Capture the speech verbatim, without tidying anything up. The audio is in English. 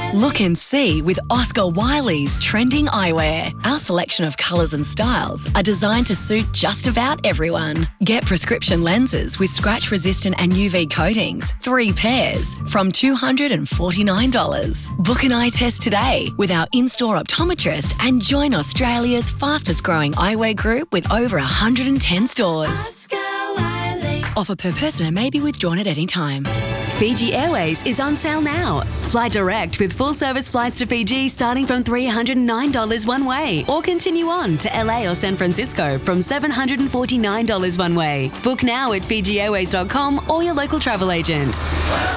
Look and see with Oscar Wiley's trending eyewear. Our selection of colours and styles are designed to suit just about everyone. Get prescription lenses with scratch-resistant and U V coatings, three pairs, from two hundred forty-nine dollars. Book an eye test today with our in-store optometrist and join Australia's fastest-growing eyewear group with over one hundred ten stores. Oscar Wiley. Offer per person and may be withdrawn at any time. Fiji Airways is on sale now. Fly direct with full-service flights to Fiji starting from three hundred nine dollars one way, or continue on to L A or San Francisco from seven hundred forty-nine dollars one way. Book now at fiji airways dot com or your local travel agent.